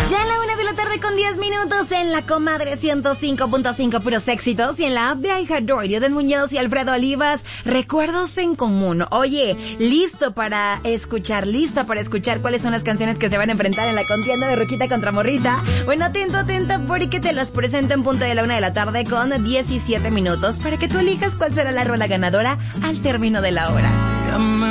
Ya en la 1 de la tarde con 10 minutos en la Comadre 105.5 puros éxitos y en la app de iHeartRadio de Muñoz y Alfredo Olivas, recuerdos en común. Oye, lista para escuchar cuáles son las canciones que se van a enfrentar en la contienda de Ruquita contra Morrita. Bueno, atenta porque te las presento en punto de la 1 de la tarde con 17 minutos para que tú elijas cuál será la rola ganadora al término de la hora.